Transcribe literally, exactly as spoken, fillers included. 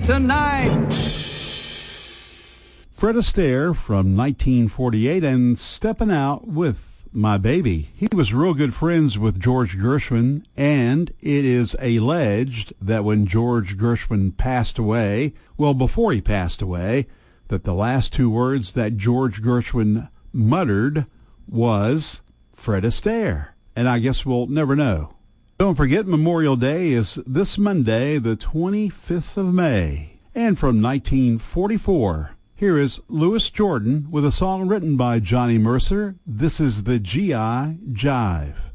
tonight. Fred Astaire from nineteen forty-eight and Steppin' Out with My Baby. He was real good friends with George Gershwin, and it is alleged that when George Gershwin passed away, well, before he passed away, that the last two words that George Gershwin muttered was Fred Astaire. And I guess we'll never know. Don't forget, Memorial Day is this Monday, the twenty-fifth of May. And from nineteen forty-four, here is Louis Jordan with a song written by Johnny Mercer. This is the G I Jive.